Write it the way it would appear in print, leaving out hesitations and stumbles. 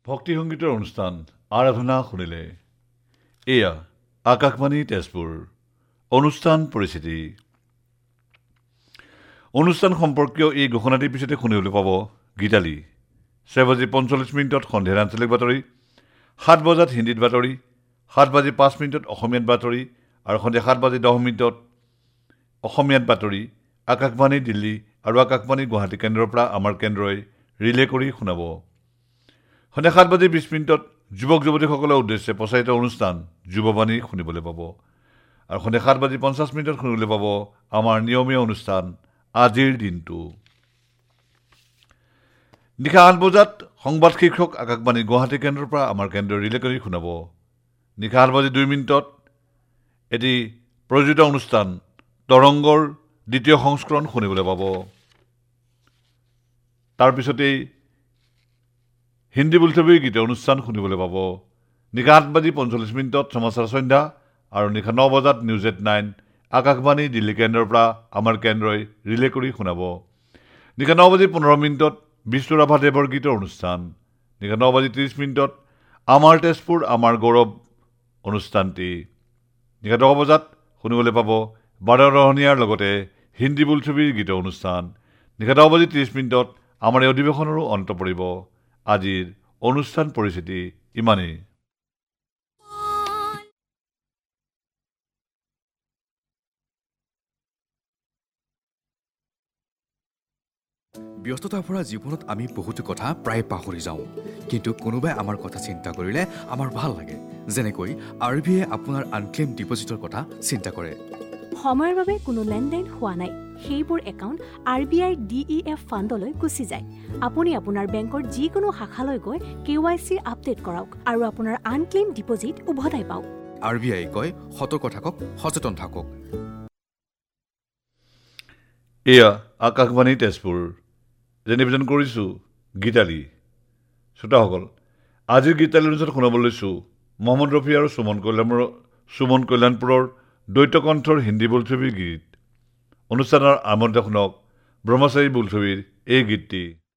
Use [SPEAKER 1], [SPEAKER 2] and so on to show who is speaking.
[SPEAKER 1] ভক্তি সংগীতৰ অনুষ্ঠান আৰাধনা শুনিলে এয়া আকাশবাণী তেজপুৰ অনুষ্ঠান পৰিচিতি অনুষ্ঠান সম্পৰ্কীয় এই ঘোষণাটিৰ পিছতে শুনিবলৈ পাব গীতালি 7:45 সন্ধিয়াৰ আঞ্চলিক বাতৰি 7 বজাত হিন্দীত বাতৰি 7:05 অসমীয়াত বাতৰি আৰু সন্ধিয়া 7:10 অসমীয়াত বাতৰি আকাশবাণী দিল্লী আৰু আকাশবাণী গুৱাহাটী কেন্দ্ৰৰ পৰা আমাৰ কেন্দ্ৰই ৰিলে কৰি শুনাব সন্ধিয়া 7:20 যুৱক যুৱতীসকলৰ উদ্দেশ্যে প্ৰচাৰিত অনুষ্ঠান যুৱবাণী শুনিবলৈ পাব আৰু সন্ধিয়া 7:50 শুনিবলৈ পাব আমাৰ নিয়মীয়া অনুষ্ঠান আজিৰ দিনটো নিশা 8 বজাত সংবাদ শীৰ্ষক আকাশবাণী গুৱাহাটী কেন্দ্ৰৰ পৰা আমাৰ কেন্দ্ৰই ৰিলে কৰি শুনাব নিশা 8:02 এটি প্ৰযোজিত অনুষ্ঠান তৰংগৰ দ্বিতীয় সংস্কৰণ শুনিবলৈ পাব তাৰপিছতেই হিন্দী বোলছবিৰ গীত অনুষ্ঠান শুনিবলৈ পাব নিশা 8:45 সমাচাৰ সন্ধ্যা আৰু নিশা 9 বজাত নিউজ এট 9 আকাশবাণী দিল্লী কেন্দ্ৰৰ পৰা আমাৰ কেন্দ্ৰই ৰিলে কৰি শুনাব নিশা 9:15 বিষ্ণু ৰাভাদেৱৰ গীতৰ অনুষ্ঠান নিশা 9:30 আমাৰ তেজপুৰ আমাৰ গৌৰৱ অনুষ্ঠানটি নিশা 10 বজাত শুনিবলৈ পাব বাৰৰহণীয়াৰ লগতে হিন্দী বোলছবিৰ গীত অনুষ্ঠান নিশা 10:30 আমাৰ এই অধিৱেশনৰো অন্ত পৰিব আজিৰ অনুষ্ঠান পৰিস্থিতি ইমানেই
[SPEAKER 2] ব্যস্ততাৰ পৰা জীৱনত আমি বহুতো কথা প্ৰায় পাহৰি যাওঁ কিন্তু কোনোবাই আমাৰ কথা চিন্তা কৰিলে আমাৰ ভাল লাগে যেনেকৈ RBI আপোনাৰ আনক্লেইম ডিপজিটৰ কথা চিন্তা কৰে
[SPEAKER 3] সময়ৰ বাবে কোনো লেনদেন হোৱা নাই সেইবোৰ একাউণ্ট RBI DEF ফাণ্ডলৈ গুচি যায় আপুনি আপোনাৰ বেংকৰ যিকোনো শাখালৈ গৈ KYC আপডেট কৰাওক আৰু আপোনাৰ আনক্লেইম ডিপজিট উভতাই পাওক
[SPEAKER 2] RBI কয় সতৰ্ক থাকক সচেতন থাকক
[SPEAKER 1] এয়া আকাশবাণী তেজপুৰ যে নিবেদন কৰিছোঁ গীতালি শ্ৰোতাসকল আজিৰ গীতালি অনুষ্ঠান শুনাবলৈ লৈছোঁ মহম্মদ ৰফি আৰু সুমন কল্যাণপুৰৰ দ্বৈত কণ্ঠৰ হিন্দী বোলছবিৰ গীত অনুষ্ঠানৰ আৰম্ভণিতে শুনক ব্ৰহ্মচাৰী বোলছবিৰ এই গীতটি